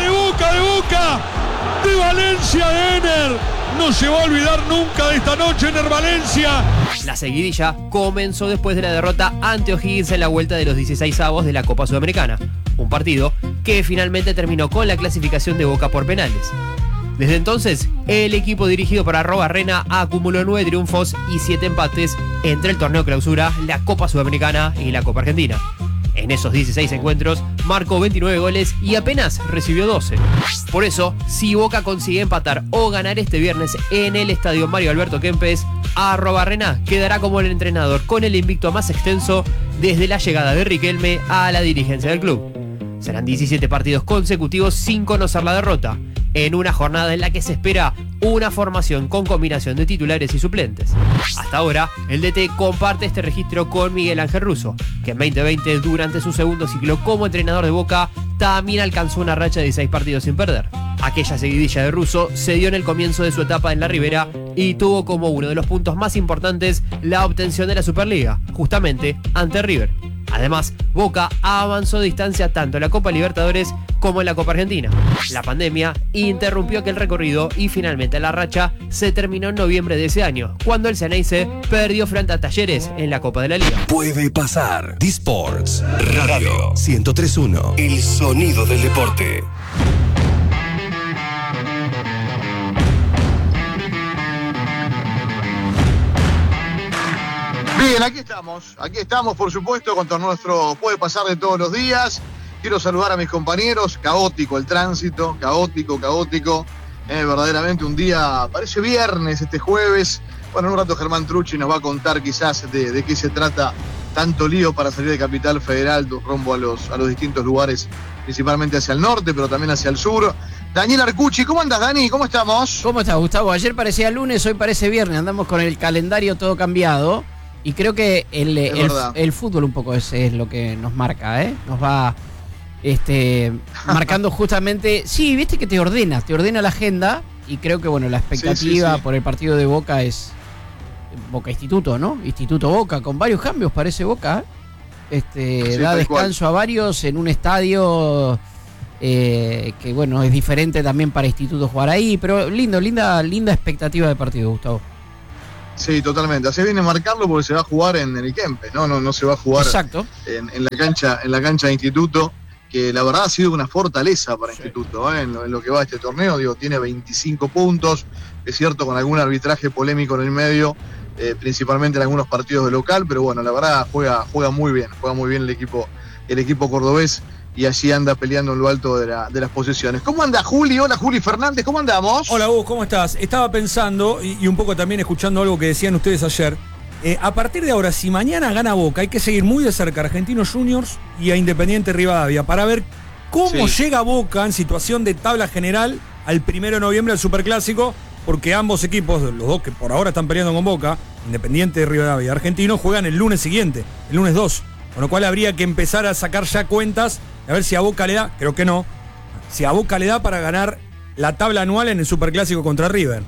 Boca, de Valencia, de Ener. No se va a olvidar nunca de esta noche, Ener Valencia. La seguidilla comenzó después de la derrota ante O'Higgins en la vuelta de los 16avos de la Copa Sudamericana. Un partido que finalmente terminó con la clasificación de Boca por penales. Desde entonces, el equipo dirigido por Arrobarrena acumuló 9 triunfos y 7 empates entre el torneo clausura, la Copa Sudamericana y la Copa Argentina. En esos 16 encuentros, marcó 29 goles y apenas recibió 12. Por eso, si Boca consigue empatar o ganar este viernes en el estadio Mario Alberto Kempes, Arrobarrena quedará como el entrenador con el invicto más extenso desde la llegada de Riquelme a la dirigencia del club. Serán 17 partidos consecutivos sin conocer la derrota, en una jornada en la que se espera una formación con combinación de titulares y suplentes. Hasta ahora, el DT comparte este registro con Miguel Ángel Russo, que en 2020, durante su segundo ciclo como entrenador de Boca, también alcanzó una racha de 16 partidos sin perder. Aquella seguidilla de Russo se dio en el comienzo de su etapa en la Ribera y tuvo como uno de los puntos más importantes la obtención de la Superliga, justamente ante River. Además, Boca avanzó distancia tanto en la Copa Libertadores como en la Copa Argentina. La pandemia interrumpió aquel recorrido y finalmente la racha se terminó en noviembre de ese año, cuando el Ceneice perdió frente a Talleres en la Copa de la Liga. Puede pasar. D-Sports Radio 103.1. El sonido del deporte. Bien, aquí estamos por supuesto con todo nuestro Puede Pasar de todos los días. Quiero saludar a mis compañeros, caótico el tránsito, caótico, verdaderamente un día, parece viernes este jueves. Bueno, en un rato Germán Trucci nos va a contar quizás de qué se trata tanto lío para salir de Capital Federal rumbo a los distintos lugares, principalmente hacia el norte, pero también hacia el sur. Daniel Arcucci, ¿cómo andas, Dani? ¿Cómo estamos? ¿Cómo estás, Gustavo? Ayer parecía lunes, hoy parece viernes, andamos con el calendario todo cambiado. Y creo que el fútbol un poco es lo que nos marca, ¿eh? Nos va marcando justamente. Sí, viste que te ordena la agenda. Y creo que, bueno, la expectativa por el partido de Boca es Boca Instituto, ¿no? Instituto Boca, con varios cambios, parece Boca. Da descanso a varios en un estadio que, bueno, es diferente también para Instituto jugar ahí. Pero linda expectativa de partido, Gustavo. Sí, totalmente. Así viene a marcarlo porque se va a jugar en el Kempes, no se va a jugar. Exacto. En la cancha de Instituto, que la verdad ha sido una fortaleza para Instituto, en lo que va a este torneo. Digo, tiene 25 puntos, es cierto, con algún arbitraje polémico en el medio, principalmente en algunos partidos de local, pero bueno, la verdad juega muy bien el equipo cordobés. Y allí anda peleando en lo alto de las posiciones. ¿Cómo anda Juli? Hola Juli Fernández, ¿cómo andamos? Hola Hugo, ¿cómo estás? Estaba pensando, y un poco también escuchando algo que decían ustedes ayer, a partir de ahora, si mañana gana Boca, hay que seguir muy de cerca a Argentinos Juniors y a Independiente Rivadavia para ver cómo llega Boca en situación de tabla general al 1 de noviembre al Superclásico, porque ambos equipos, los dos que por ahora están peleando con Boca, Independiente Rivadavia y Argentinos, juegan el lunes siguiente, el lunes 2. Con lo cual habría que empezar a sacar ya cuentas, a ver si a Boca le da, creo que no, si a Boca le da para ganar la tabla anual en el Superclásico contra River.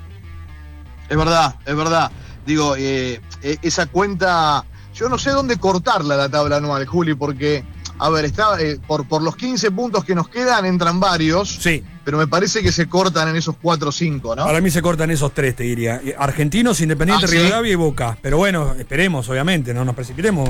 Es verdad. Digo, esa cuenta, yo no sé dónde cortarla la tabla anual, Juli, porque, a ver, está por los 15 puntos que nos quedan, entran varios. Sí. Pero me parece que se cortan en esos 4 o 5, ¿no? Para mí se cortan esos 3, te diría. Argentinos, Independiente, Rivadavia y Boca. Pero bueno, esperemos, obviamente, no nos precipitemos.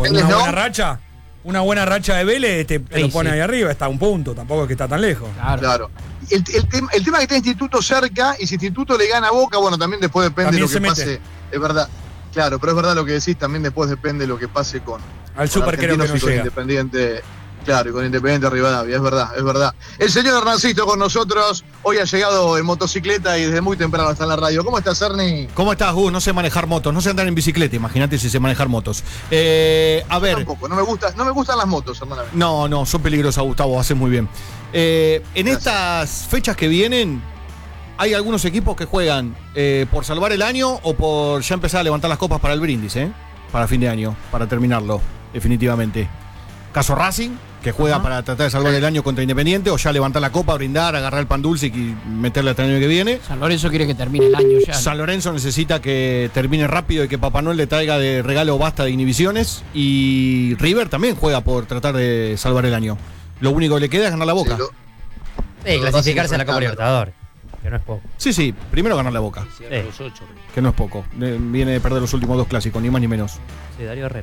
Una buena racha de Vélez te lo pone ahí arriba, está a un punto, tampoco es que está tan lejos. Claro. El tema que está Instituto cerca, y si Instituto le gana a Boca, bueno, también después depende de lo que pase. Es verdad, claro, pero es verdad lo que decís, también después depende de lo que pase con Super creo que no llega. Independiente. Claro, y con Independiente Rivadavia, es verdad. El señor Hernancito con nosotros, hoy ha llegado en motocicleta y desde muy temprano está en la radio. ¿Cómo estás, Ernie? ¿Cómo estás, Gus? No sé manejar motos, no sé andar en bicicleta, imagínate si sé manejar motos. A ver. Tampoco, no me gustan las motos, hermanamente. No, son peligrosas, Gustavo, haces muy bien. En estas fechas que vienen, hay algunos equipos que juegan por salvar el año o por ya empezar a levantar las copas para el brindis, para fin de año, para terminarlo, definitivamente. Caso Racing, que juega para tratar de salvar el año contra Independiente, o ya levantar la copa, brindar, agarrar el pan dulce y meterle hasta el año que viene. San Lorenzo quiere que termine el año ya. San Lorenzo necesita que termine rápido y que Papá Noel le traiga de regalo basta de inhibiciones. Y River también juega por tratar de salvar el año. Lo único que le queda es ganar la Boca. Clasificarse a la Copa Libertadores, que no es poco. Sí, primero ganar la Boca, Los 8. que no es poco. Viene de perder los últimos 2 clásicos, ni más ni menos. Sí, Darío Herrera.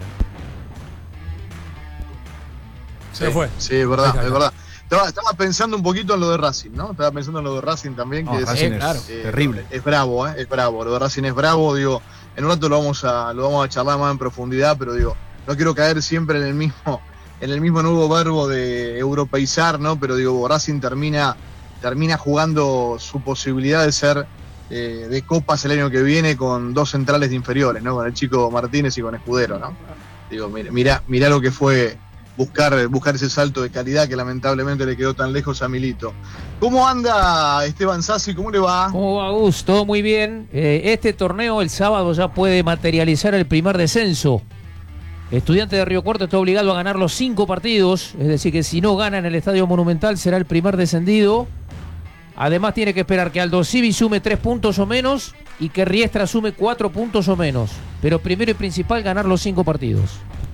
Se fue. Sí, es verdad, es verdad. Estaba pensando un poquito en lo de Racing, ¿no? Estaba pensando en lo de Racing también, que Racing es claro. terrible. Es bravo, es bravo. Lo de Racing es bravo, digo, en un rato lo vamos a charlar más en profundidad, pero digo, no quiero caer siempre en el mismo nuevo verbo de europeizar, ¿no? Pero digo, Racing termina jugando su posibilidad de ser de copas el año que viene con 2 centrales de inferiores, ¿no? Con el chico Martínez y con Escudero, ¿no? Digo, mirá lo que fue buscar ese salto de calidad que lamentablemente le quedó tan lejos a Milito. ¿Cómo anda Esteban Sassi? ¿Cómo le va? ¿Cómo va, Gus? Todo muy bien. Este torneo el sábado ya puede materializar el primer descenso. Estudiante de Río Cuarto está obligado a ganar los 5 partidos, es decir que si no gana en el Estadio Monumental será el primer descendido. Además tiene que esperar que Aldo Civi sume 3 puntos o menos y que Riestra sume 4 puntos o menos. Pero primero y principal ganar los 5 partidos.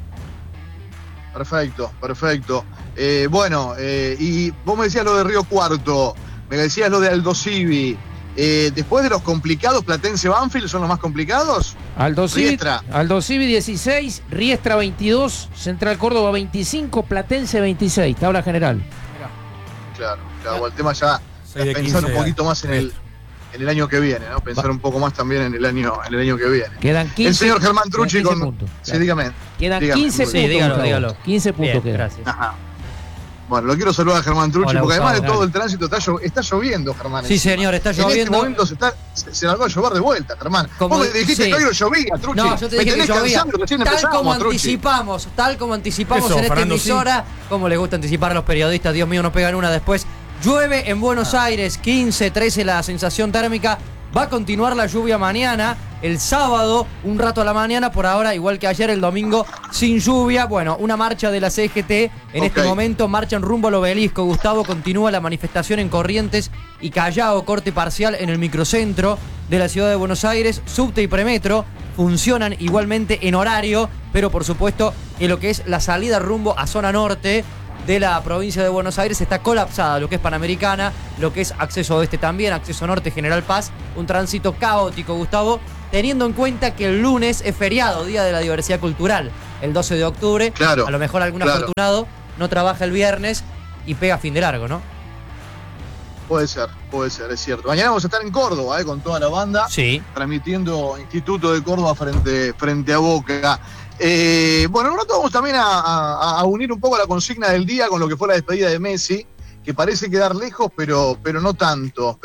Perfecto. Y vos me decías lo de Río Cuarto, me decías lo de Aldo Civi. Después de los complicados, Platense Banfield son los más complicados. Aldo Riestra. Civi 16, Riestra 22, Central Córdoba 25, Platense 26, tabla general. Claro, el tema ya pensar un poquito más en el año que viene, ¿no? Pensar un poco más también en el año que viene. Quedan 15. El señor Germán Trucci con puntos. Sí, dígame. Quedan dígame. 15 puntos. Sí, dígalo. 15 puntos Bien, quedan. gracias. Ajá. Bueno, lo quiero saludar a Germán Trucci, Hola, porque además de Gustavo, todo el tránsito está lloviendo, Germán. Sí, señor, está En este lloviendo. momento se largó a llover de vuelta, Germán. Como- Vos me dijiste sí. que hoy no llovía, Trucci. No, yo te Me dije que tenés llovía. cansado, recién Tal empezamos, como Trucci. anticipamos Eso, en esta Fernando, sí. emisora, como les gusta anticipar a los periodistas, Dios mío, nos pegan una después. Llueve en Buenos Aires, 15, 13 la sensación térmica. Va a continuar la lluvia mañana, el sábado, un rato a la mañana, por ahora, igual que ayer, el domingo, sin lluvia. Bueno, una marcha de la CGT, en este momento marchan rumbo al Obelisco. Gustavo, continúa la manifestación en Corrientes y Callao, corte parcial en el microcentro de la ciudad de Buenos Aires. Subte y premetro funcionan igualmente en horario, pero por supuesto en lo que es la salida rumbo a zona norte de la provincia de Buenos Aires está colapsada, lo que es Panamericana, lo que es acceso oeste también, acceso norte, General Paz, un tránsito caótico, Gustavo, teniendo en cuenta que el lunes es feriado, Día de la Diversidad Cultural, el 12 de octubre, Claro, a lo mejor algún claro. afortunado no trabaja el viernes y pega fin de largo, ¿no? Puede ser, es cierto. Mañana vamos a estar en Córdoba, con toda la banda, Sí. transmitiendo Instituto de Córdoba frente a Boca. Bueno, en un rato vamos también a unir un poco la consigna del día con lo que fue la despedida de Messi, que parece quedar lejos, pero no tanto.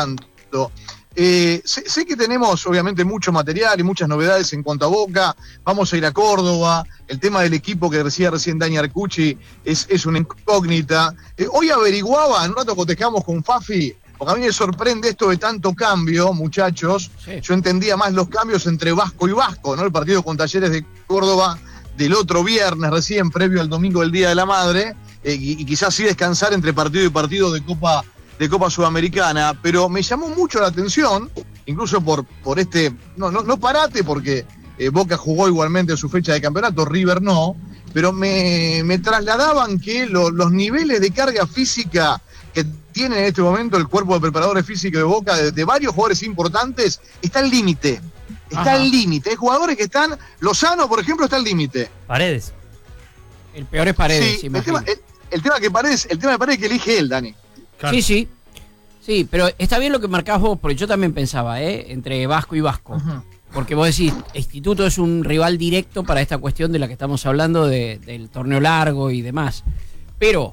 Sé que tenemos obviamente mucho material y muchas novedades en cuanto a Boca. Vamos a ir a Córdoba. El tema del equipo que decía recién Dani Arcucci es una incógnita. Hoy averiguaba, en un rato cotejamos con Fafi, porque a mí me sorprende esto de tanto cambio, muchachos. Sí. Yo entendía más los cambios entre Vasco y Vasco, ¿no? El partido con Talleres de Córdoba del otro viernes recién, previo al domingo del Día de la Madre, y quizás sí descansar entre partido y partido de Copa Sudamericana, pero me llamó mucho la atención, incluso por este, no parate, porque Boca jugó igualmente su fecha de campeonato, River no, pero me trasladaban que los niveles de carga física que tiene en este momento el cuerpo de preparadores físicos de Boca, de varios jugadores importantes, está al límite. Está al límite. Hay jugadores que están. Lozano, por ejemplo, está al límite. Paredes. El peor es Paredes, Sí, imagino. el tema de Paredes que elige él, Dani. Claro. Sí. Sí, pero está bien lo que marcás vos, porque yo también pensaba, entre Vasco y Vasco. Ujú. Porque vos decís, Instituto es un rival directo para esta cuestión de la que estamos hablando del torneo largo y demás. Pero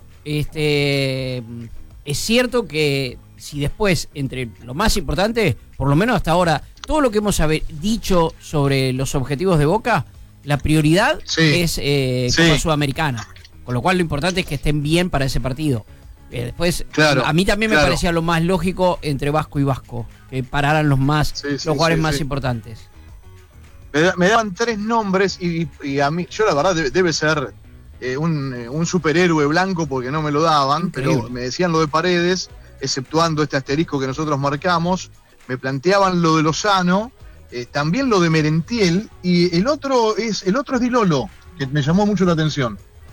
es cierto que si después, entre lo más importante, por lo menos hasta ahora, todo lo que hemos dicho sobre los objetivos de Boca, la prioridad es Copa Sudamericana. Con lo cual lo importante es que estén bien para ese partido. Después, a mí también me parecía lo más lógico entre Vasco y Vasco, que pararan los jugadores más importantes. Me daban 3 nombres y a mí, yo la verdad debe ser un superhéroe blanco porque no me lo daban, Increíble. pero me decían lo de Paredes, exceptuando este asterisco que nosotros marcamos, me planteaban lo de Lozano, también lo de Merentiel, y el otro es Di Lolo, que me llamó mucho la atención.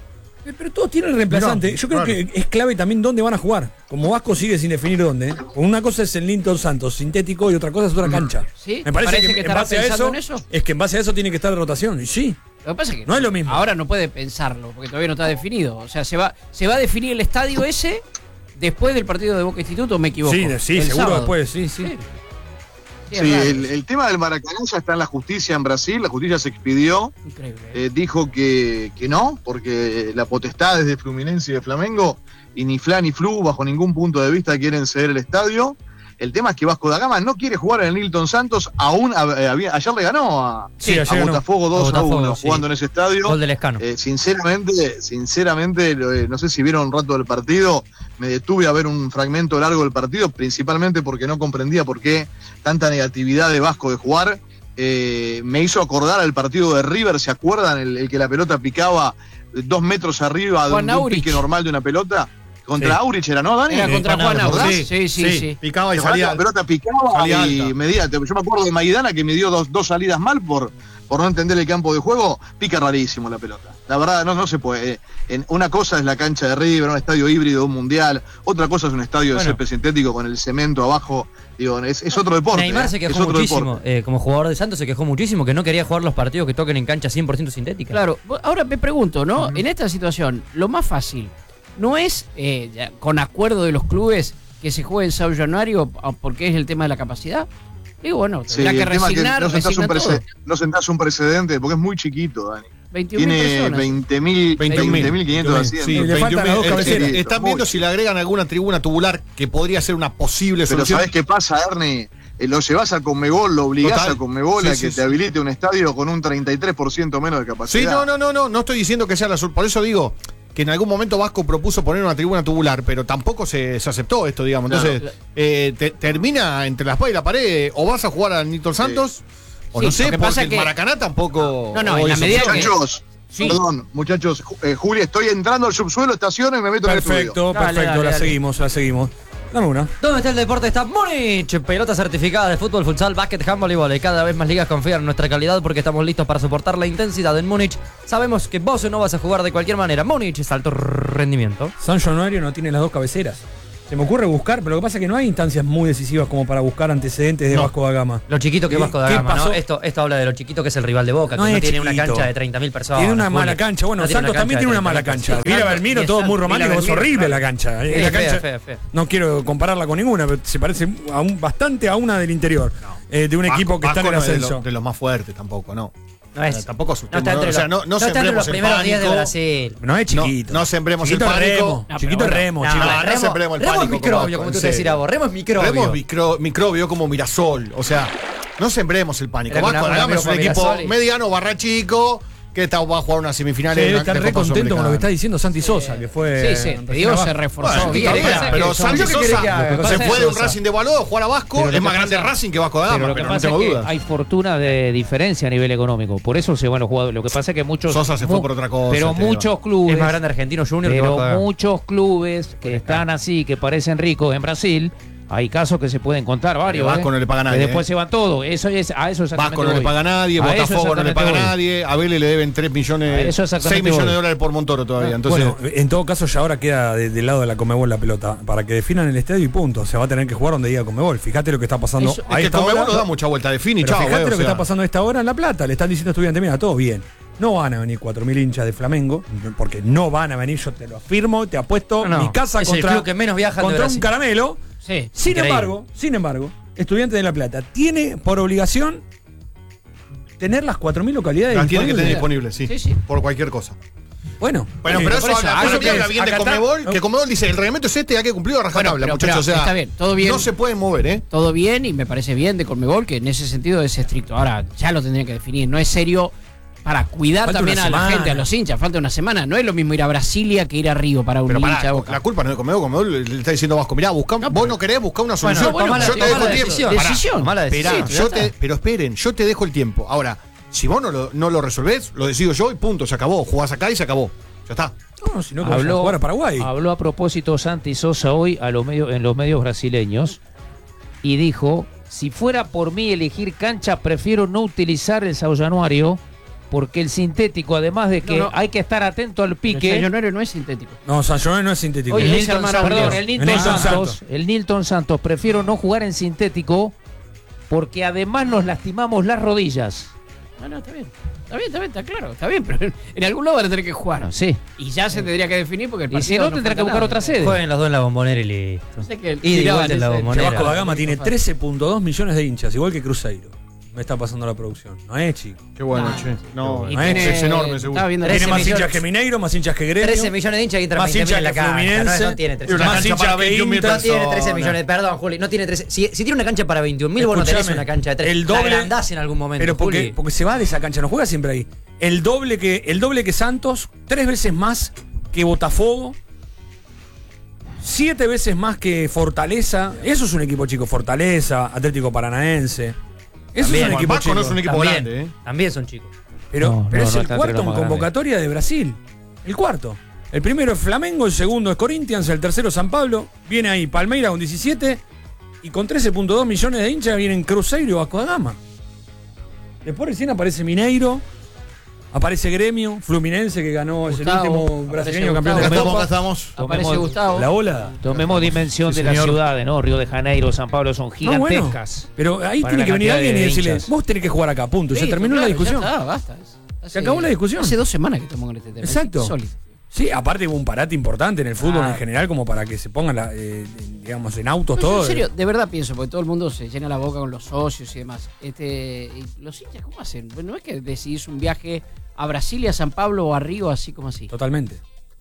Pero todos tienen reemplazante. No, Yo creo claro. que es clave también dónde van a jugar. Como Vasco sigue sin definir dónde. Una cosa es el Nilton Santos sintético y otra cosa es otra cancha. ¿Sí? Me parece que en estará base a pensando eso, en eso. es que en base a eso tiene que estar de rotación. Y sí. Lo que pasa es que No es lo mismo. ahora no puede pensarlo, porque todavía no está definido. O sea, se va a definir el estadio ese después del partido de Boca Instituto, ¿me equivoco? Sí, El seguro sábado. después, sí. Sí, Sí, es raro. el tema del Maracaná ya está en la justicia en Brasil, la justicia se expidió, Increíble. dijo que no, porque la potestad es de Fluminense y de Flamengo, y ni Fla ni Flu, bajo ningún punto de vista, quieren ceder el estadio. El tema es que Vasco da Gama no quiere jugar en el Nilton Santos, aún ayer le ganó a ayer ganó. Botafogo 2-1 Botafogo, sí. jugando en ese estadio. Gol del Escano. Sinceramente, no sé si vieron un rato del partido, me detuve a ver un fragmento largo del partido, principalmente porque no comprendía por qué tanta negatividad de Vasco de jugar. Me hizo acordar al partido de River, ¿se acuerdan? El que la pelota picaba 2 metros arriba de Juan un Aurich. pique normal de una pelota. Contra Sí. Aurich era, ¿no, Dani? Era contra Juan Aurich. Sí. Picaba y La salía. pelota picaba salía y alta. medía. Yo me acuerdo de Maidana que me dio dos salidas mal por no entender el campo de juego. Pica rarísimo la pelota. La verdad, no se puede. Una cosa es la cancha de River, un estadio híbrido, un mundial. Otra cosa es un estadio de césped sintético con el cemento abajo. Digo, es otro deporte. Neymar se es quejó otro muchísimo, deporte. como jugador de Santos se quejó muchísimo que no quería jugar los partidos que toquen en cancha 100% sintética. Claro, ahora me pregunto, ¿no? En esta situación, lo más fácil, ¿no es ya, con acuerdo de los clubes que se juegue en Sao Januario porque es el tema de la capacidad? Digo, bueno, Sí, tendrá que el tema es que resignar, no sentás un precedente porque es muy chiquito, Dani. 21.000 Tiene personas. 20.500 asientos. Sí, le faltan las dos cabeceras. Están viendo si le agregan alguna tribuna tubular que podría ser una posible Pero solución. ¿sabés qué pasa, Ernie? Lo llevás a Conmebol, lo obligás Total. a Conmebol a Sí, que sí, te sí. habilite un estadio con un 33% menos de Sí, capacidad. no estoy diciendo que sea la solución. Por eso digo que en algún momento Vasco propuso poner una tribuna tubular, pero tampoco se aceptó esto, digamos. Entonces, termina entre la espada y la pared. O vas a jugar al Nilton Santos, o Sí, no sé, lo que porque pasa el que- Maracaná tampoco. No, en hoy la es medida opción. que- Muchachos, Sí. perdón, muchachos, Juli, estoy entrando al subsuelo, estaciono y me meto en el estudio. Perfecto, Dale, perfecto. dale, La dale. seguimos. Dame una. ¿Dónde está el deporte? Está Múnich. Pelota certificada de fútbol, futsal, básquet, handball y vóley. Cada vez más ligas confían en nuestra calidad porque estamos listos para soportar la intensidad en Múnich. Sabemos que vos no vas a jugar de cualquier manera. Múnich es alto rendimiento. San Januario no tiene las dos cabeceras. Se me ocurre buscar, pero lo que pasa es que no hay instancias muy decisivas como para buscar antecedentes de No. Vasco da Gama. Lo chiquito que es ¿Qué- Vasco da qué Gama, ¿no? pasó? Esto habla de lo chiquito que es el rival de Boca, No que no es tiene una chiquito. cancha de 30.000 personas. Tiene una Juli. mala cancha. Bueno, No tiene Santos una también cancha tiene de una mala 30.000 cancha. personas. Mira Belmiro, Sí, todo exacto. muy romántico, Mira es Belmiro, horrible claro. la cancha. Sí, La fea, cancha fea. no quiero compararla con ninguna, pero se parece bastante a una del interior. De un equipo que está en el Vasco no es ascenso. de los más fuertes tampoco, no. No es, Tampoco no asustemos, está entre o sea, los, no está entre sembremos los el primeros 10 de pánico. Brasil. No es chiquito. No sembremos Chiquito el pánico. Remo. No, Chiquito pero bueno. Remo. No, chico. no sembremos el Remo es pánico con microbio, Vasco, como en tú te decís serio. vos. Remo es microbio. Remo es microbio como Mirasol. O sea, no sembremos el pánico. Era Vasco una da Gama es un para equipo Mirasol y- mediano, barra chico, que va a jugar unas Se semifinales. debe de estar Copa re contento con lo que está Sudamericana. diciendo Santi Sosa, que fue. Sí, te digo, se reforzó Bueno, bien. está bien, Pasa que pero son- Santi ¿Qué querés que Sosa haga? se Pasa fue de un Sosa. Racing de Baló a jugar a Vasco. Pero lo Es más que grande pasa- Racing que Vasco da Gama, Pero lo que pero no pasa tengo es que dudas. hay fortuna de diferencia a nivel económico. Por eso se van los jugadores. Lo que pasa es que muchos. Sosa se fue por otra cosa, Pero Esteban. muchos clubes. Es más grande Argentino Junior que Pero Vasco da Gama. muchos clubes que están así, que parecen ricos en Brasil, hay casos que se pueden contar varios. Vasco no le paga a nadie, Que después se van todos. A eso exactamente Vasco no le voy. paga a nadie, A eso Botafogo no le exactamente paga a voy. nadie, a Vélez le deben 3 A millones, eso exactamente 6 millones voy. de dólares por Montoro todavía. Entonces, Bueno, en todo caso ya ahora queda del lado de la Conmebol la pelota, para que definan el estadio y punto. Se va a tener que jugar donde diga Conmebol. Fíjate lo que está pasando Eso- a es que esta Conmebol hora. no da mucha vuelta, define y Pero chao. fíjate o lo que sea, está pasando a esta hora en La Plata. Le están diciendo a Estudiantes, mira, todo bien. No van a venir 4.000 hinchas de Flamengo, porque no van a venir, yo te lo afirmo, te apuesto No, mi casa es el contra, club que menos viajan de contra un Brasil. caramelo. Sí. Sin Increíble. embargo, Estudiantes de La Plata tiene por obligación tener las 4.000 localidades las tiene que tener disponibles. disponibles, sí, Sí, sí. por cualquier cosa. Bueno, Bueno, pero por eso eso, habla eso bien de acá está. Conmebol, que Conmebol dice, el reglamento es este, hay que cumplirlo a rajatabla, Bueno, muchachos. pero O sea, está bien, todo bien. no se pueden mover, ¿eh? Todo bien y me parece bien de Conmebol, que en ese sentido es estricto. Ahora, ya lo tendrían que definir. No es serio para cuidar Falta también una a la semana. gente, a los hinchas. Falta una semana. No es lo mismo ir a Brasilia que ir a Río para un Pero hincha pará, de Boca. la culpa no es de Conmebol le está diciendo a Vasco, mirá, vos no querés buscar una solución. Bueno, yo te tomá dejo la el tiempo. decisión. Pará, Decisión. Tomá la esperá, decisión. pero esperen, yo te dejo el tiempo. Ahora, si vos no lo resolvés, lo decido yo y punto, se acabó. Jugás acá y se acabó. Ya está. no, si no, ¿cómo jugar a Paraguay? Habló a propósito Santi Sosa hoy en los medios brasileños y dijo: si fuera por mí elegir cancha, prefiero no utilizar el Sao Januario porque el sintético, además de que hay que estar atento al pique. El San Januario no es sintético. No, San Januario no es sintético. Oye, El ese Nilton hermano, Santos. perdón, el Nilton Santos, prefiero no jugar en sintético porque además nos lastimamos las rodillas. No, está bien. Está claro, está bien, pero en algún lado van a tener que jugar. No, sí. Y ya se tendría que definir porque el Y partido si no, tendrá que buscar otra sede. Jueguen los dos en la Bombonera y listo. No sé qué Y de vuelta en la Bombonera. Vasco da Gama tiene 13.2 millones de hinchas, igual que Cruzeiro. Me está pasando la producción. No es chico. Qué bueno, che. No, Y no es, tiene- es enorme, seguro. estaba viendo- Tiene 13 más millones. hinchas que Mineiro, más hinchas que Gremio. 13 millones de hinchas y entra Más 20.000 hinchas en la que cancha. Fluminense. No tiene 13 Y una Más cancha hinchas para que 21.000 Inter. No tiene 13 personas. millones, perdón, Juli. No tiene 13. Si tiene una cancha para 21.000, vos no tenés Escuchame, una cancha de 13. el doble- La agrandás en algún momento, Pero Juli. porque se va de esa cancha, no juega siempre ahí. El doble que Santos, 3 veces más que Botafogo, 7 veces más que Fortaleza. Eso es un equipo chico. Fortaleza, Atlético Paranaense. Eso También. es un equipo Vasco chico. no es un equipo También, grande, ¿eh? también son chicos. Pero, No, pero no, es no el está entre cuarto los en más grandes. convocatoria de Brasil. El cuarto. El primero es Flamengo, el segundo es Corinthians, el tercero San Pablo. Viene ahí Palmeiras con 17 y con 13.2 millones de hinchas vienen Cruzeiro y Vasco da Gama. Después recién aparece Mineiro, aparece Gremio, Fluminense que ganó, es el Gustavo, último aparece brasileño campeón de Acá la estamos, Copa. acá estamos. Aparece Tomemos- Gustavo. La ola. Tomemos dimensión Sí, de las señor. ciudades, ¿no? Río de Janeiro, San Pablo son No, bueno, gigantescas. pero ahí Para tiene la que venir cantidad alguien y de decirle, hinchas. vos tenés que jugar acá, punto. Y se Sí, terminó claro, la discusión. Ya está, basta. Se acabó la discusión. Hace 2 semanas que estamos con este tema. Exacto. Es insólito. Sí, aparte hubo un parate importante en el fútbol Ah. en general, como para que se pongan, digamos, en autos No, yo todo. en serio, de verdad pienso, porque todo el mundo se llena la boca con los socios y demás. Y los hinchas, ¿cómo hacen? No es que decidís un viaje a Brasil y a San Pablo o a Río así como así. Totalmente.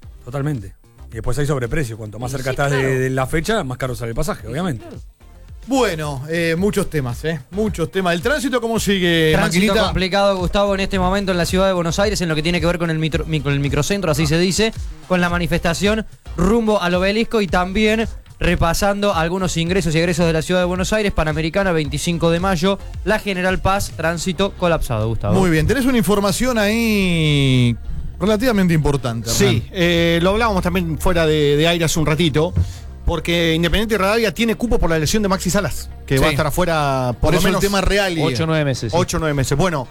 Y después hay sobreprecio. Cuanto más Sí, cerca sí, estás claro. de la fecha, más caro sale el pasaje, obviamente. Claro. Bueno, muchos temas, ¿eh? Muchos temas. ¿El tránsito cómo sigue, Tránsito Maquinita? complicado, Gustavo, en este momento en la ciudad de Buenos Aires, en lo que tiene que ver con el microcentro, así se dice, con la manifestación rumbo al obelisco y también repasando algunos ingresos y egresos de la ciudad de Buenos Aires, Panamericana, 25 de mayo, la General Paz, tránsito colapsado, Gustavo. Muy bien, tenés una información ahí relativamente importante. Sí, lo hablábamos también fuera de aire hace un ratito, porque Independiente Rivadavia tiene cupo por la lesión de Maxi Salas, que va a estar afuera por Por lo eso el menos tema real. 8 o 9 meses. sí. 8 o 9 meses. Bueno,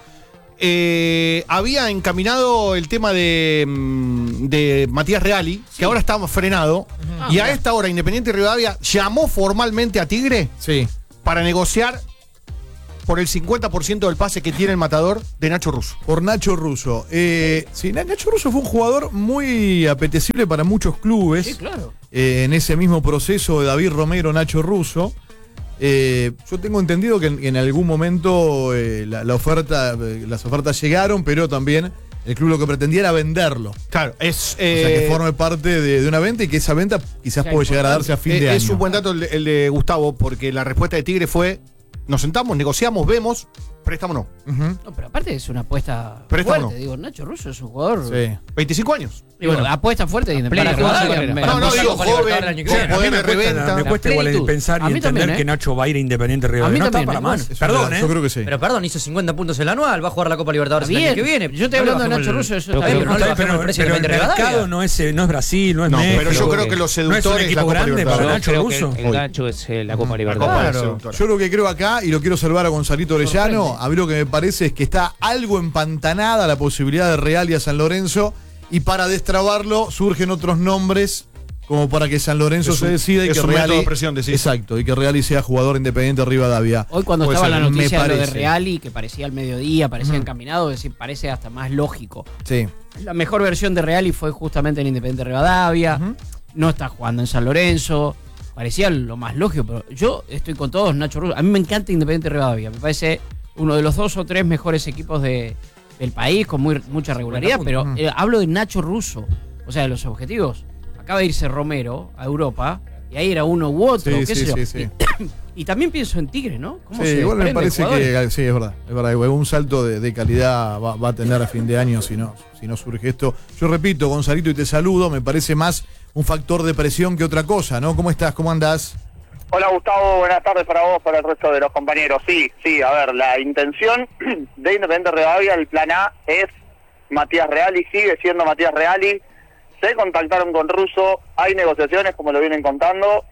había encaminado el tema de Matías Reali, que ahora está frenado, y a esta hora Independiente Rivadavia llamó formalmente a Tigre para negociar por el 50% del pase que tiene el matador de Nacho Russo. Por Nacho Russo. Sí, Nacho Russo fue un jugador muy apetecible para muchos clubes. Sí, claro. En ese mismo proceso de David Romero, Nacho Russo. Yo tengo entendido que en algún momento las ofertas llegaron, pero también el club lo que pretendía era venderlo. Claro, O sea, que forme parte de una venta y que esa venta quizás puede llegar a darse a fin de año. Es un buen dato el de Gustavo, porque la respuesta de Tigre fue: nos sentamos, negociamos, vemos, préstamo no. No, pero aparte es una apuesta Préstamo fuerte. no. Digo, Nacho Russo es un jugador. Sí. 25 años. Digo, apuesta fuerte y plena para carrera. Rivadavia, me- No, Apuesta digo Copa Libertadores joven, el año que con viene. poder de me reventa. cuesta igual plenitud. pensar y A mí entender también, que Nacho va a ir a Independiente Rivadavia. A mí No está también, para además. más. Perdón, Yo creo que sí. Pero perdón, hizo 50 puntos el anual, va a jugar la Copa Libertadores Está el año bien. que viene. Yo estoy No le hablando de bajemos Nacho el- Russo, eso Pero está bien, pero pero no le Pero, bajemos el precio pero de el Independiente mercado Rivadavia. no es Brasil, no es No, México. pero yo creo que los no es un seductores equipo la Copa grande para Libertadores. Nacho Creo Russo. que el gancho es la Copa Libertadores. Copa Claro. Seductora. Yo lo que creo acá, y lo quiero salvar a Gonzalito Orellano, a mí lo que me parece es que está algo empantanada la posibilidad de Real y a San Lorenzo, y para destrabarlo surgen otros nombres como para que San Lorenzo Es se un- decida y es que un método Reali, de presión, decís. exacto, y que Reali sea jugador independiente de Rivadavia. Hoy cuando Puede estaba ser, la me noticia de lo de parece. Reali, que parecía al mediodía, parecía encaminado, es decir, parece hasta más lógico. Sí. La mejor versión de Reali fue justamente en Independiente Rivadavia, no está jugando en San Lorenzo, parecía lo más lógico, pero yo estoy con todos, Nacho Russo. A mí me encanta Independiente Rivadavia, me parece uno de los 2 o 3 mejores equipos del país, con mucha regularidad, pero hablo de Nacho Russo, o sea, de los objetivos. Acaba de irse Romero a Europa, y ahí era uno u otro, Sí, qué sí, sé yo. sí, sí. Y también pienso en Tigre, ¿no? ¿Cómo Sí, se igual me desprenden parece jugadores? que sí, es verdad, un salto de calidad va a tener a fin de año si no surge esto. Yo repito, Gonzalito, y te saludo, me parece más un factor de presión que otra cosa, ¿no? ¿Cómo estás? ¿Cómo andás? Hola Gustavo, buenas tardes para vos, para el resto de los compañeros. Sí, a ver, la intención de Independiente Rivadavia, el plan A es Matías Reali, sigue siendo Matías Reali. Se contactaron con Russo, hay negociaciones como lo vienen contando,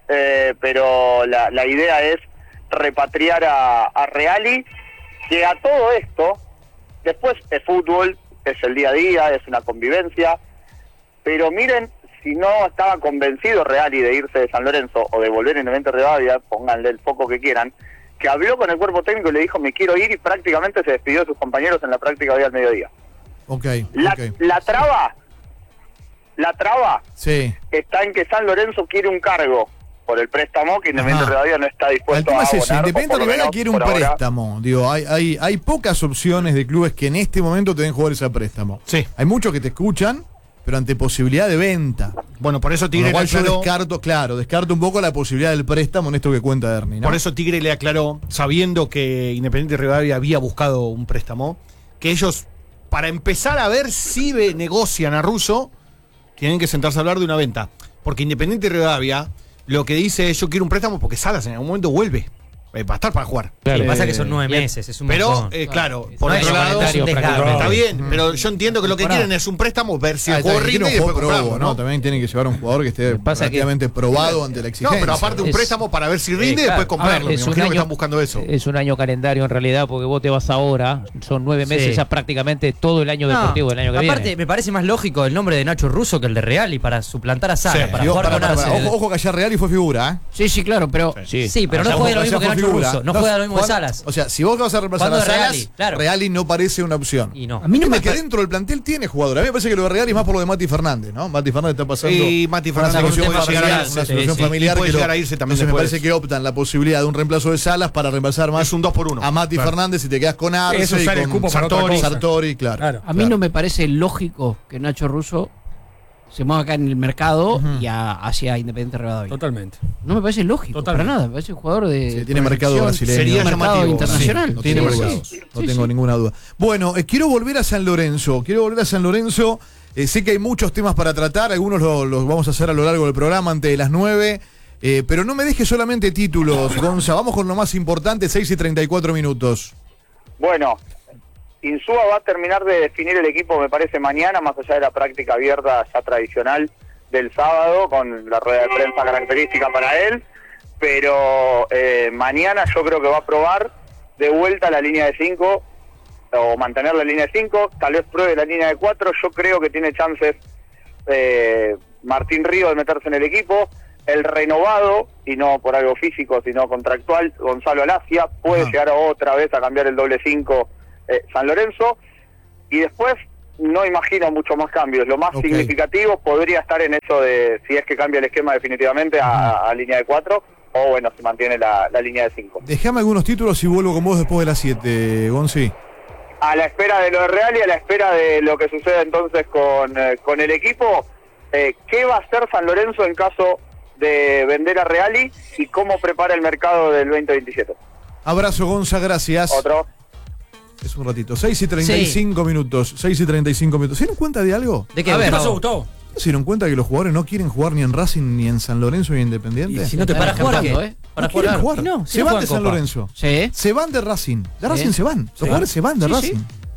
pero la idea es repatriar a Reali, que a todo esto Después es fútbol, es el día a día, es una convivencia, pero miren, si no estaba convencido Reali de irse de San Lorenzo o de volver a Independiente Rivadavia, pónganle el foco que quieran, que habló con el cuerpo técnico y le dijo me quiero ir, y prácticamente se despidió de sus compañeros en la práctica hoy al mediodía. La traba sí. está en que San Lorenzo quiere un cargo por el préstamo que Independiente Rivadavia no está dispuesto a abonar. Independiente Rivadavia quiere un préstamo. Digo, hay pocas opciones de clubes que en este momento te den jugadores a préstamo. Sí. Hay muchos que te escuchan, pero ante posibilidad de venta. Bueno, por eso Tigre le aclaró. Descarto un poco la posibilidad del préstamo en esto que cuenta Ernie, ¿no? Por eso Tigre le aclaró, sabiendo que Independiente Rivadavia había buscado un préstamo, que ellos, para empezar a ver si negocian a Russo, tienen que sentarse a hablar de una venta. Porque Independiente Rivadavia lo que dice es: yo quiero un préstamo porque Salas en algún momento vuelve. Va a estar para jugar. Claro. Lo que pasa es que son 9 meses, es un montón. Pero, claro, por otro lado, está bien, pero yo entiendo que lo que quieren es un préstamo, ver si el juego rinde y después comprarlo, ¿no? También tienen que llevar a un jugador que esté prácticamente probado ante la exigencia. No, pero aparte un préstamo para ver si rinde y después comprarlo. Me imagino que están buscando eso. Es un año calendario en realidad, porque vos te vas ahora, son 9 meses ya prácticamente todo el año deportivo del año que viene. Aparte, me parece más lógico el nombre de Nacho Russo que el de Reali para suplantar a Sala, para jugar con Arce. Ojo que allá Reali fue figura, ¿eh? Sí, claro, pero... Sí, pero no juega lo mismo que Nacho Russo, no juega lo mismo de Salas. O sea, si vos vas a reemplazar a Salas, Reali no parece una opción. Y no. A mí no me que dentro del plantel tiene jugadores. A mí me parece que lo de Reali es más por lo de Mati Fernández, ¿no? Mati Fernández está pasando Mati Fernández una situación familiar puede llegar a irse también. Entonces me parece que optan la posibilidad de un reemplazo de Salas para reemplazar más. Es un 2-por-1 a Mati Fernández y te quedas con Arce y con Sartori, claro. A mí no me parece lógico que Nacho Russo se mueva acá en el mercado y hacia Independiente Rivadavia. Totalmente. No me parece lógico, para nada. Me parece un jugador de. Tiene mercado brasileño. Sería mercado internacional. No tiene mercado. No tengo ninguna duda. Bueno, quiero volver a San Lorenzo. Sé que hay muchos temas para tratar. Algunos los vamos a hacer a lo largo del programa antes de las 9. Pero no me dejes solamente títulos, Gonza. Vamos con lo más importante, 6:34 minutos. Bueno. Insúa va a terminar de definir el equipo, me parece, mañana, más allá de la práctica abierta ya tradicional del sábado, con la rueda de prensa característica para él, pero mañana yo creo que va a probar de vuelta la línea de 5, o mantener la línea de 5, tal vez pruebe la línea de 4, yo creo que tiene chances Martín Río de meterse en el equipo, el renovado, y no por algo físico, sino contractual, Gonzalo Alacia, puede llegar otra vez a cambiar el doble 5 San Lorenzo, y después no imagino mucho más cambios. Lo más significativo podría estar en eso de si es que cambia el esquema definitivamente a línea de 4, o bueno, se mantiene la línea de 5. Déjame algunos títulos y vuelvo con vos después de las 7, Gonzi. A la espera de lo de Real y a la espera de lo que suceda entonces con el equipo, ¿qué va a hacer San Lorenzo en caso de vender a Reali y cómo prepara el mercado del 2027? Abrazo, Gonza, gracias. Otro. Es un ratito, 6:35 minutos. 6:35 minutos. ¿Se dieron cuenta de algo? ¿De qué? ¿Qué pasó, Gustavo? ¿Se dieron cuenta que los jugadores no quieren jugar ni en Racing, ni en San Lorenzo, ni en Independiente? Y si no te para jugar, ¿qué? Para jugar. No, se van de San Lorenzo. Sí. Se van de Racing. De Racing se van. Los jugadores se van de Racing.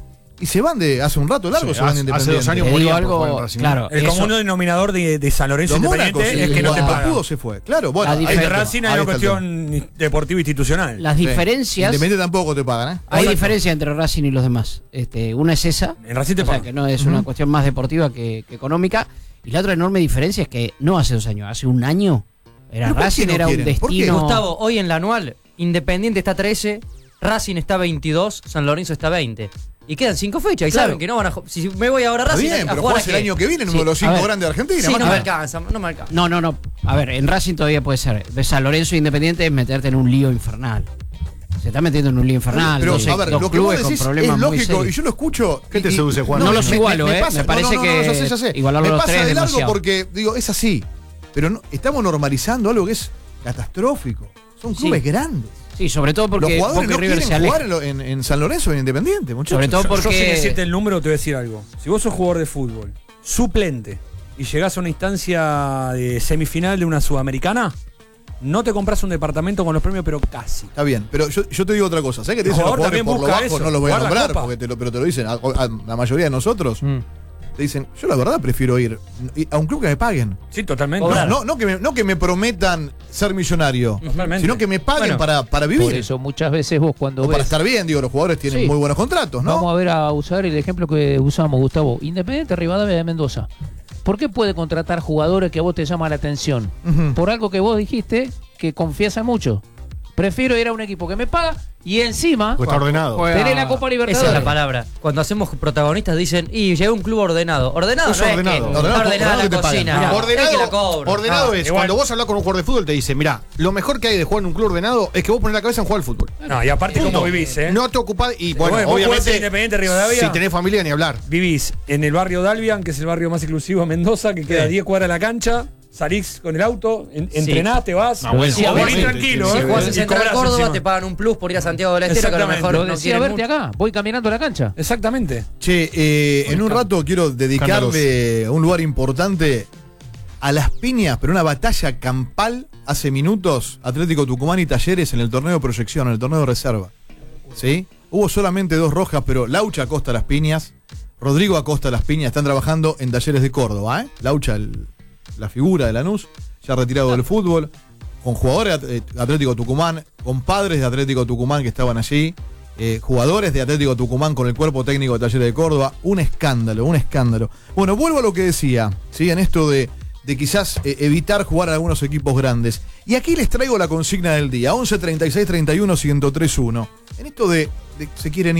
Y se van de hace un rato largo, se van de Independiente. Hace 2 años murió algo, claro. El común denominador de San Lorenzo Independiente es que no te pagan. Se fue. Claro, bueno. El de Racing hay una cuestión deportiva institucional. Las diferencias. Independiente tampoco te pagan, ¿eh? Hay diferencia entre Racing y los demás. Una es esa. En Racing te pagan. O sea, que no es una cuestión más deportiva que económica. Y la otra enorme diferencia es que no hace 2 años, hace un año era Racing, era un destino. Gustavo, hoy en la anual, Independiente está 13, Racing está 22, San Lorenzo está 20. Y quedan 5 fechas, y saben que no van a jugar. Si me voy ahora a Racing, bien, pero jugás el año que viene en uno de los 5 grandes de Argentina. Sí, no me alcanza. No. A ver, en Racing todavía puede ser. De San Lorenzo Independiente es meterte en un lío infernal. Se está metiendo en un lío infernal. Pero, a ver, lo que vos decís es lógico, y yo lo escucho. ¿Qué te seduce, Juan? No los igualo, me parece que ya sé. igualarlo me los pasa tres de largo demasiado. porque, digo, es así. Pero no, estamos normalizando algo que es catastrófico. Son clubes grandes. Sí, sobre todo porque los jugadores no River quieren se aleja. jugar en San Lorenzo o en Independiente, muchachos. Sobre todo porque... Yo sin decirte el número te voy a decir algo. Si vos sos jugador de fútbol, suplente, y llegás a una instancia de semifinal de una sudamericana, no te compras un departamento con los premios, pero casi. Está bien, pero yo te digo otra cosa. ¿Sabes que te dicen los jugadores por lo bajo? Eso, no los voy a nombrar, porque pero te lo dicen a la mayoría de nosotros. Te dicen, yo la verdad prefiero ir a un club que me paguen. Sí, totalmente. No que me prometan ser millonario, sino que me paguen para vivir. Por eso muchas veces vos cuando para estar bien, digo, los jugadores tienen muy buenos contratos, ¿no? Vamos a usar el ejemplo que usamos, Gustavo. Independiente Rivadavia de Mendoza. ¿Por qué puede contratar jugadores que a vos te llaman la atención? Por algo que vos dijiste que confías mucho. Prefiero ir a un equipo que me paga y encima está ordenado. Tener la Copa Libertadores. Esa es la palabra. Cuando hacemos protagonistas dicen, llegué a un club ordenado. Ordenado Es no ordenado. es que Ordenado, ordenada la te pagan. cocina. Mirá, No, es que la ordenado cobro. es igual. cuando vos hablas con un jugador de fútbol te dice, mirá, lo mejor que hay de jugar en un club ordenado es que vos pones la cabeza en jugar al fútbol. No, y aparte cómo vivís, No te ocupás y bueno, vos jugás obviamente en Independiente Rivadavia. si tenés familia ni hablar. Vivís en el barrio Dalvian, que es el barrio más exclusivo de Mendoza, que queda 10 cuadras de la cancha. Salís con el auto, entrenás, te vas. Si dormís tranquilo. Si jugás en y Central cobrás Córdoba, encima. te pagan un plus por ir a Santiago del Estero, que a lo mejor Lo no decía quieren verte mucho. acá. Voy caminando a la cancha. Exactamente. Che, en un rato quiero dedicarle un lugar importante a las piñas, pero una batalla campal hace minutos, Atlético Tucumán y Talleres en el torneo de proyección, en el torneo de reserva. ¿Sí? Hubo solamente 2 rojas, pero Laucha Acosta las piñas, Rodrigo Acosta las piñas, están trabajando en Talleres de Córdoba, ¿eh? Laucha, la figura de Lanús, ya retirado del fútbol, con jugadores de Atlético Tucumán, con padres de Atlético Tucumán que estaban allí, jugadores de Atlético Tucumán con el cuerpo técnico de Talleres de Córdoba. Un escándalo, un escándalo. Bueno, vuelvo a lo que decía, ¿sí? En esto de quizás evitar jugar a algunos equipos grandes. Y aquí les traigo la consigna del día, 11 36 31 1031. En esto de se quieren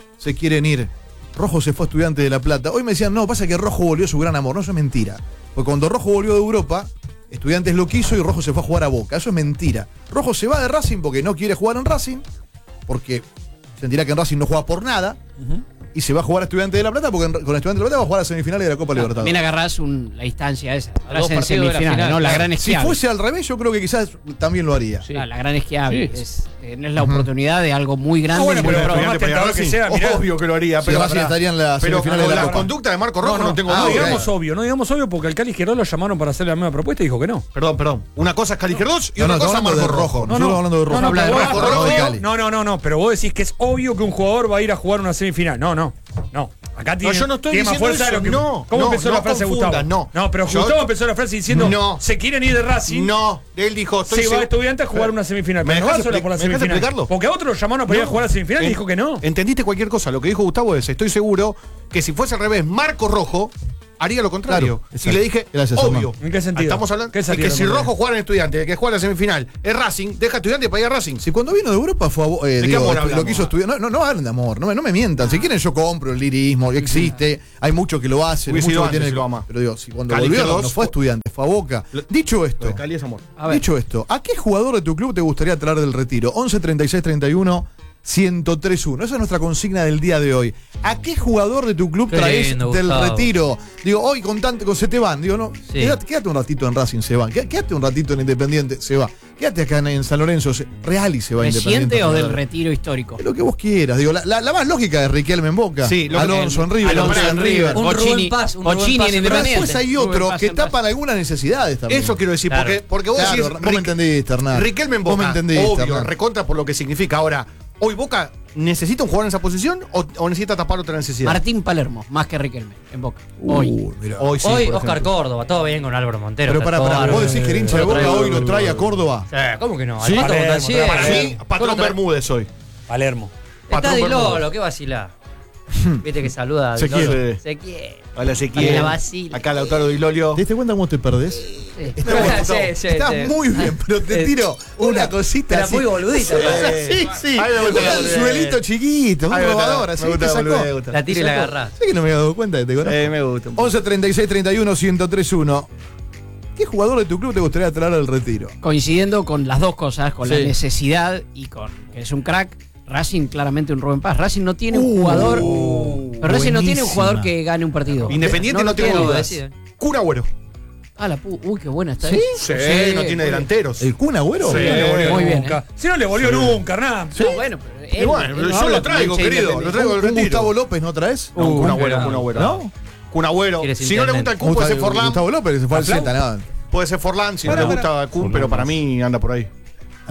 ir. Rojo se fue a Estudiantes de La Plata. Hoy me decían, no, pasa que Rojo volvió a su gran amor. No, eso es mentira. Porque cuando Rojo volvió de Europa, Estudiantes lo quiso y Rojo se fue a jugar a Boca. Eso es mentira. Rojo se va de Racing porque no quiere jugar en Racing, porque sentirá que en Racing no juega por nada, y se va a jugar a Estudiantes de La Plata porque con Estudiantes de La Plata va a jugar a semifinales de la Copa Libertadores. También agarrás la instancia esa. Dos En partidos de la semifinales, final, ¿no? La claro. gran Si esquiable. fuese al revés, yo creo que quizás también lo haría. Sí. La gran esquiable. Sí. Tenés la oportunidad de algo muy grande. Bueno, y muy pero probable. más tentador que sea, mirá. Obvio que lo haría, Sí, pero Racing estaría en la pero semifinal de la la Copa. conducta de Marco Rojo no tengo No duda. digamos obvio, porque el Cali Girón lo llamaron para hacer la misma propuesta y dijo que no. Perdón. Una cosa es Cali Girós y No, otra cosa es estamos hablando Marco de Rojo. Rojo. Nosotros hablando de Rojo. habla de pero Rojo, vos- no de Cali. No, pero vos decís que es obvio que un jugador va a ir a jugar una semifinal. No. Acá tiene, yo no estoy tiene más diciendo fuerza de eso. lo que. No, ¿Cómo no, empezó no la frase confundan, Gustavo? no. Pero Yo- Gustavo empezó la frase diciendo No. se quieren ir de Racing. No, él dijo, Se va a Estudiantes a jugar una semifinal. ¿Me Pero no va dejas solo por la ¿me dejas semifinal. explicarlo? Porque a otro lo llamaron para ir a jugar a la semifinal y dijo que no. Entendiste cualquier cosa. Lo que dijo Gustavo es, estoy seguro que si fuese al revés, Marco Rojo haría lo contrario. Claro, y exacto. le dije, Gracias, obvio. Hernán. ¿En qué sentido? Estamos hablando ¿Qué de sentido que si lo contrario? Rojo juega en Estudiantes, el que juega en la semifinal, es Racing, deja Estudiantes para ir a Racing. Si cuando vino de Europa fue qué digo, amor lo hablamos? quiso estudiar. No hablen de amor, no me mientan. Si quieren yo compro el lirismo, existe, hay muchos que lo hacen, Hubiese muchos ido que antes tienen. si lo ama. Pero digo, si cuando Cali volvió Girós no fue a Estudiantes, fue a Boca. Dicho esto, Lo de Cali es amor. dicho esto, ¿a qué jugador de tu club te gustaría traer del retiro? 11 36 31 1031. Esa es nuestra consigna del día de hoy. ¿A qué jugador de tu club Qué traes lindo, del Gustavo. retiro? Digo, hoy con se te van. Digo, no, Sí. quédate un ratito en Racing, se van. Quédate un ratito en Independiente, se va. Quédate acá en San Lorenzo, Real y se va a Independiente. ¿Reciente o del retiro histórico? Lo que vos quieras. Digo, la más lógica es Riquelme en Boca. Sí, lo que- Alonso en River. Alonso en River. Un Bochini- Rubén Paz, un Rubén Bochini Paz en en Pero Independiente. después hay Rubén otros Paz que en Racing. tapan algunas necesidades también. Eso quiero decir, Claro. porque vos Claro, decís, vos me entendiste, Hernán. Riquelme en Vos Boca, me entendiste, obvio, Hernán. recontra por lo que significa. Ahora, ¿hoy Boca necesita un jugador en esa posición o necesita tapar otra necesidad? Martín Palermo, más que Riquelme, en Boca. Hoy. Mirá. Hoy sí, Hoy por Oscar ejemplo. Córdoba, todo bien con Álvaro Montero. Pero está para, todo vos bárbaro. decís que el hincha de Lo Boca traigo. hoy lo trae a Córdoba. ¿Cómo que no? ¿Sí? Al Pato Palermo, Montañez. Para mí, Palermo. patrón Bermúdez hoy. Palermo. Está Patrón Di Bermúdez. Lolo, qué vacilá. Viste que saluda a Se Di Lolo. quiere. Se quiere. Hola, se La quiere. vacila. Acá Lautaro Di Lolio. ¿Te diste cuenta cómo te perdés? Sí. Está bueno, Gustavo. Sí, Estás sí. muy bien, pero te tiro una cosita Era así. muy boludita. Sí. Ay, me gusta Un la boludez. anzuelito chiquito, un Ay, me gusta, robador, me así gusta te la sacó. boludez, me gusta. La tira y la agarrás. ¿Sabes que no me había dado cuenta que te conozco? Me gusta. 11 36 31 1031. ¿Qué jugador de tu club te gustaría traer al retiro? Coincidiendo con las dos cosas, con Sí. la necesidad y con que es un crack. Racing claramente un Rubén Paz. Racing no tiene un jugador. Pero Racing no tiene un jugador buenísima. que gane un partido. Independiente no lo tiene. tengo dudas. deciden. Kun Agüero. Uy, qué buena está. ¿Sí? Sí, Sí, no tiene muy delanteros. ¿El Kun Agüero? Sí, bien, no le volvió muy bien, nunca. Si no le volvió nunca, Hernán. No, bueno, pero Y bueno, él no yo habla lo traigo, como hincha querido. Lo independiente. traigo del ¿Un retiro. Gustavo López no traes? No, Kun Agüero, Kun Agüero. ¿No? Kun Agüero. Quieres Si no le gusta el Kun, puede ser Forlán. Gustavo López, que se fue al ¿Aflau? Z, nada. Puede ser Forlán si no Pará, le gusta pará. Kun, pero para mí anda por ahí.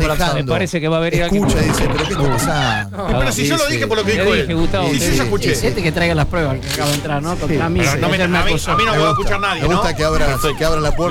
manejando. Me parece que va a venir alguien. Escucha y dice, pero ¿qué está pasando? Pero si yo lo dije por lo que dijo él. Gustavo, Y si yo escuché. Este que traiga las pruebas que acaba de entrar, ¿no? Contra mí. Pero a mí no me va a escuchar nadie, Me ¿no? gusta que abra la puerta.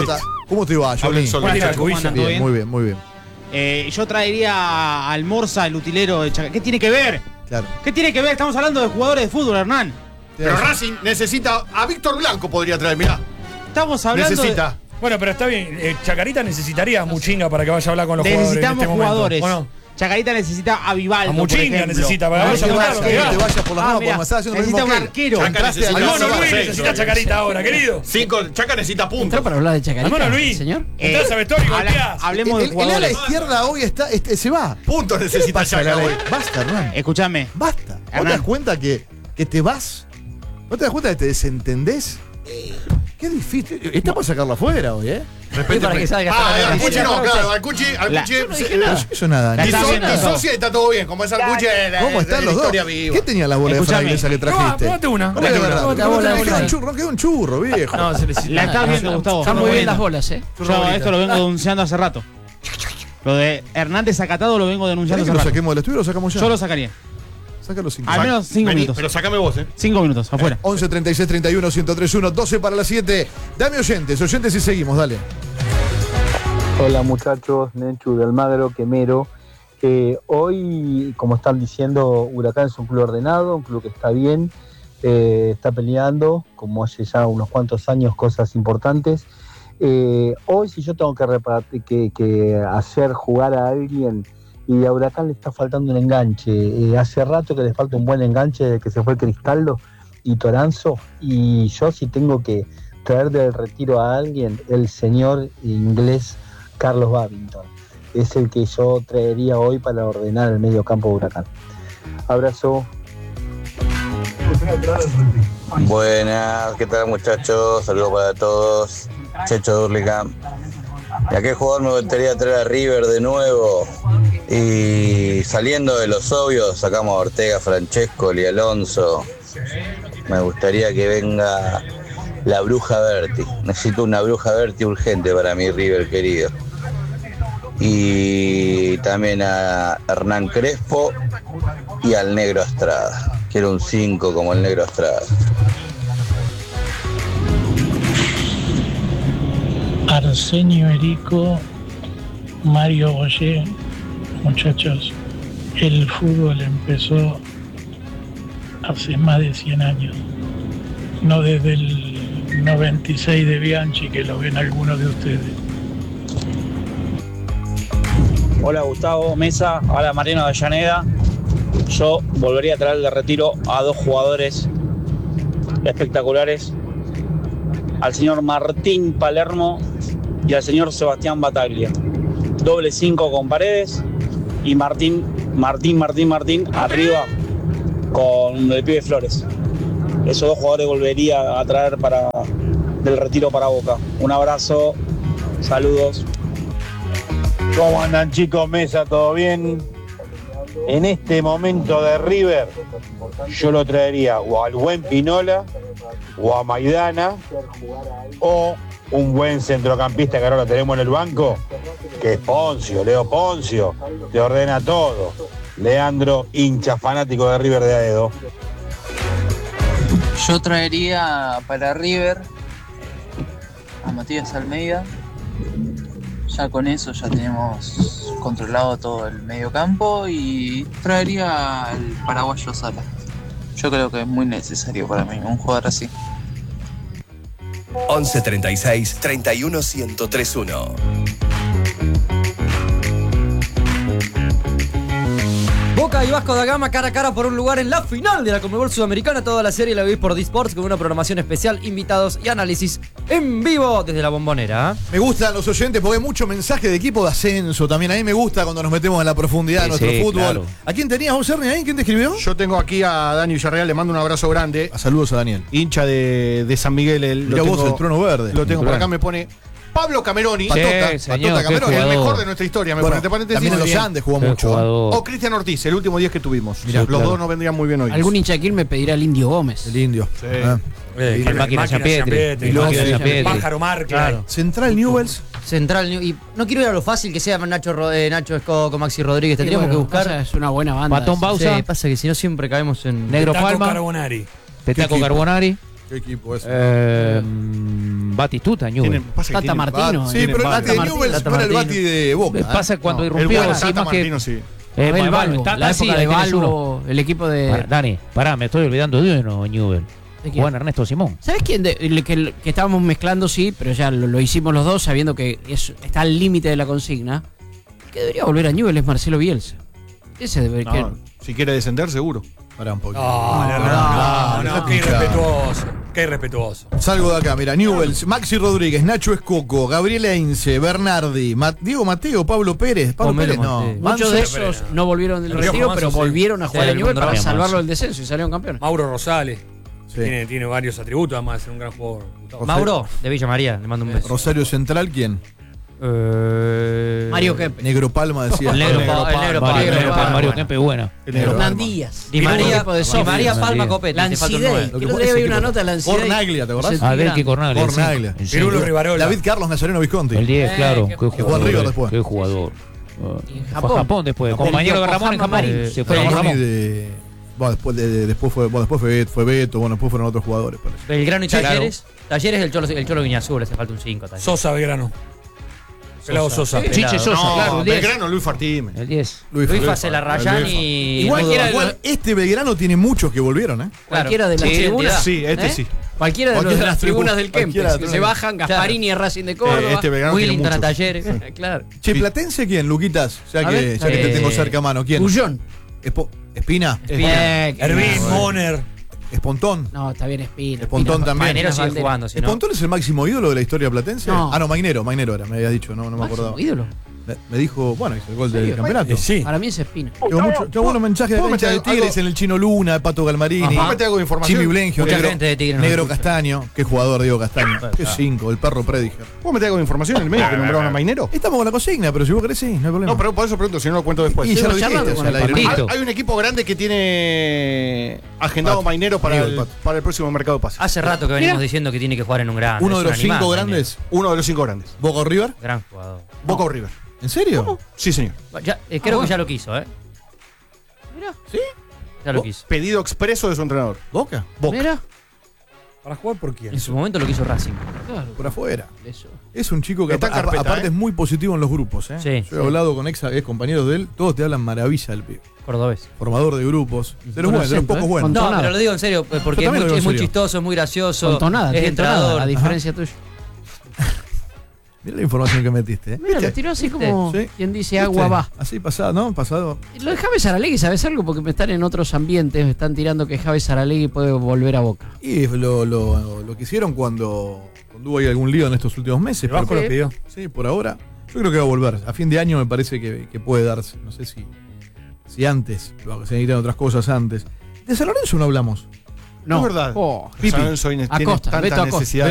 ¿Cómo te va, Johnny? ¿Cómo andan? ¿Todo bien? Muy bien, muy bien. Yo traería al Morsa, el utilero de Chacarita. ¿Qué tiene que ver? Claro. ¿Qué tiene que ver? Estamos hablando de jugadores de fútbol, Hernán. Pero Racing necesita a Víctor Blanco, podría traer, mirá. Estamos hablando Necesita. Bueno, pero está bien. Chacarita necesitaría a Muchinga para que vaya a hablar con los necesitamos jugadores. jugadores. ¿O no? Chacarita necesita a Vivaldo. A Muchinga necesita para No te vayas por las manos, porque me estás haciendo lo necesita mismo un que arquero. Chaca necesita Al Mono Luis necesita Chacarita ahora, querido. Chaca necesita puntos. ¿Entró para hablar de Chacarita? Al Mono Luis. Señor. Entonces a vestuario y golpeás. Hablemos de El ala jugadores. izquierda hoy se va. Puntos necesita Chaca hoy. Basta, Hernán. Escúchame. Basta. ¿Vos te Hernán. das cuenta que te vas? ¿No te das cuenta que te desentendés? Qué difícil. Está para sacarlo afuera hoy, ¿eh? Para que salga. Alcuchi no, claro, Alcuchi. No hizo nada. La está viendo. Disocia y está todo bien. Como es Alcuchi, ¿Cómo están los dos? ¿Qué tenía la bola de Escuchame. frailesa que trajiste? Probate una. ¿Cómo es verdad? La bola de No quedó un churro, viejo. No, se les La estás viendo, Gustavo. Están muy bien las bolas, ¿eh? Yo esto lo vengo denunciando hace rato. Lo de Hernández Acatado lo vengo denunciando ¿Querés que hace lo rato. saquemos del estudio o lo sacamos ya? Yo lo sacaría. Sácalo 5. Al menos 5 minutos. Pero sacame vos, 5 minutos, afuera. 11 36 31 1031 12 para las 7. Dame oyentes y seguimos, dale. Hola muchachos, Nenchu de Almagro, Quemero. Hoy, como están diciendo, Huracán es un club ordenado, un club que está bien, está peleando, como hace ya unos cuantos años, cosas importantes. Hoy, si yo tengo que hacer jugar a alguien, y a Huracán le está faltando un enganche. Hace rato que le falta un buen enganche desde que se fue Cristaldo y Toranzo, y yo si tengo que traer del retiro a alguien, el señor inglés Carlos Babington es el que yo traería hoy para ordenar el medio campo de Huracán. Abrazo. Buenas, ¿qué tal muchachos? Saludos para todos. Checho Durlica. ¿Y a qué jugador me gustaría traer a River de nuevo? Y saliendo de los obvios, sacamos a Ortega, Francesco y Alonso. Me gustaría que venga la Bruja Berti. Necesito una Bruja Berti urgente para mi River querido. Y también a Hernán Crespo y al Negro Estrada. Quiero un 5 como el Negro Estrada. Arsenio Erico, Mario Boyer. Muchachos, el fútbol empezó hace más de 100 años, no desde el 96 de Bianchi, que lo ven algunos de ustedes. Hola Gustavo, Mesa, hola Mariano Avellaneda. Yo volvería a traer de retiro a dos jugadores espectaculares, al señor Martín Palermo y al señor Sebastián Bataglia. Doble 5 con Paredes y Martín arriba con el pibe Flores. Esos dos jugadores volvería a traer del retiro para Boca. Un abrazo, saludos. ¿Cómo andan chicos? Mesa, ¿todo bien? En este momento de River, yo lo traería o al buen Pinola, o a Maidana, o un buen centrocampista que ahora lo tenemos en el banco, que es Poncio, Leo Poncio, te ordena todo. Leandro, hincha fanático de River de Aedo. Yo traería para River a Matías Almeida. Ya con eso ya tenemos controlado todo el medio campo, y traería al paraguayo Sala. Yo creo que es muy necesario para mí, un jugador así. 11 36 31 1031. Boca y Vasco da Gama cara a cara por un lugar en la final de la Conmebol Sudamericana. Toda la serie la vivís por D-Sports con una programación especial, invitados y análisis en vivo desde la Bombonera. Me gustan los oyentes porque hay mucho mensaje de equipo de ascenso también. A mí me gusta cuando nos metemos en la profundidad de nuestro fútbol. Claro. ¿A quién tenías vos, Ernie, ahí? ¿Quién te escribió? Yo tengo aquí a Dani Villarreal, le mando un abrazo grande. Saludos a Daniel. Hincha de San Miguel. Mirá vos, el Trono Verde. Lo tengo por acá, me pone Pablo Cameroni. Patota Cameroni. El mejor de nuestra historia, me pone. También en los Andes jugó mucho. O Cristian Ortiz, el último 10 que tuvimos. Mirá, los dos no vendrían muy bien hoy. Algún hincha aquí me pedirá el Indio Gómez. El Indio. Sí. El Máquina Giampietri. El Pájaro Mar, claro. Central Newells. Y no quiero ir a lo fácil que sea Nacho Escoco, Maxi Rodríguez. Tendríamos que buscar. Es una buena banda. Patón Bausa. Sí, pasa que si no siempre caemos en Negro Petaco Palma. Carbonari. Petaco Carbonari. ¿Qué equipo es? Batistuta, Newell. Tata Martino. Sí, pero el Bati de Newell's no era el Bati de Boca. Pasa cuando No, irrumpió, el sí, Tata más que- Martino, sí. Abel Balbo, la época de Balbo, el equipo de... Dani, pará, me estoy olvidando de uno, Newell. ¿De quién? Juan Ernesto Simón. ¿Sabes quién? Que estábamos mezclando, sí, pero ya lo hicimos los dos sabiendo que está al límite de la consigna. El que debería volver a Newell es Marcelo Bielsa. Ese debería... No, si quiere descender, seguro. Para un poquito. No, qué irrespetuoso. Qué irrespetuoso. Salgo de acá, mira, Newell's, Maxi Rodríguez, Nacho Escoco, Gabriel Eince, Bernardi, Diego Mateo, Pablo Pérez. Pablo Pérez no. Muchos de esos no volvieron del retiro, pero volvieron a jugar a Newell para salvarlo del descenso y salieron campeones. Mauro Rosales. Tiene varios atributos, además de ser un gran jugador. Mauro, de Villa María, le mando un beso. Rosario Central, ¿quién? Mario Kempe. Negro Palma decía. El Negro Palma. Mario Kempe, buena. Hernán Díaz. Di María Palma Copete. Lancide. Que no le había una nota a Lancide. Cornaglia, ¿te acordás? Adelki Cornaglia. Cornaglia. Pirulo Rivarola. David Carlos Nazareno Visconti. El 10, claro. qué Qué jugó en River jugador. después. Qué jugador. en Fue a Japón después. Compañero de Ramón en Japón. Se fue a Ramón y Ramón. Bueno, después fue Beto, bueno, después fueron otros jugadores. Parece. Belgrano y Sí, Talleres. Talleres el Cholo Guiñazú, le hace falta un 5. Sosa Belgrano. Pelado Sosa. Chiche Sosa, No, claro. El 10. Belgrano, Luis Fartime. El 10. Luis Facelarrayán y... Igual este Belgrano tiene muchos que volvieron, ¿eh? Cualquiera de las tribunas. Sí, sí. Cualquiera de las tribunas del Kempes. Cualquiera Que de se bajan, Gasparini a Racing de Córdoba. Este Belgrano tiene Willington a muchos. Talleres. Claro. Che, ¿Platense quién, Luquitas? Ya que te tengo cerca a mano. ¿Quién? Bullón. ¿Espina? Ervin, Moner. ¿Espontón? No, está bien Espina. Espontón también. Mainero sigue jugando, si no. ¿Espontón es el máximo ídolo de la historia platense? No. Ah, no, Mainero era, me había dicho, no me acordaba. ídolo. Me dijo, bueno, hizo el gol del ¿Serio? campeonato. Sí. Para mí es Espina. Tengo buenos mensajes de ¿Puedo cancha de meter Tigres algo? en el Chino Luna, Pato Galmarini, ¿Puedo meter algo de información? Jimmy Blengio, Mucha gente de Tigres nos Negro escucha. Castaño. Qué jugador, Diego Castaño. Qué 5, el perro Prediger. ¿Puedo meter algo de información en el medio que nombraron a Mainero? Estamos con la consigna, pero si vos querés, sí, no hay problema. No, pero por eso pregunto, si no lo cuento después. Y ya lo charlando dijiste, con o sea, el la Patito. Hay un equipo grande que tiene agendado Pato. Mainero para Diego, el, Pato. para el próximo mercado de pases. Hace rato que venimos diciendo que tiene que jugar en un grande. Uno Es de un los 5 animal, grandes, Uno de los 5 grandes. Boca o River. Mainero. Gran jugador. Boca o River. ¿En serio? Sí, señor. Creo que ya lo quiso, ¿eh? ¿Sí? Ya lo quiso. Pedido expreso de su entrenador. ¿Boca? Boca. Mira. ¿Para jugar por quién? En su momento lo quiso Racing. Claro. Por afuera. Eso. Es un chico que Está en carpeta, aparte es muy positivo en los grupos. ¿eh? Sí, Yo he hablado con ex compañeros de él, todos te hablan maravilla del pibe. Cordobés. Formador de grupos. De los Con buenos, de los acento, pocos ¿eh? buenos. No, Tonada. pero lo digo en serio, porque Yo también lo digo en es muy serio. chistoso, es muy gracioso. Con tonada, es tiene tonada, entrenador. a diferencia tuya. Mira la información que metiste. ¿eh? Mira, lo tiró así como Sí. quien dice agua ¿Viste? va. Así pasado, ¿no? Pasado. Lo de Javes Saralegui, ¿sabes algo? Porque me están en otros ambientes, me están tirando que Javes Saralegui puede volver a Boca. Y lo que hicieron cuando hubo ahí algún lío en estos últimos meses. El Vasco lo pidió. Sí, por ahora. Yo creo que va a volver. A fin de año me parece que puede darse. No sé si antes. Se necesitan otras cosas antes. De San Lorenzo no hablamos. No. Es verdad. Oh, San Lorenzo tiene Acosta, tantas Beto Acosta. necesidades.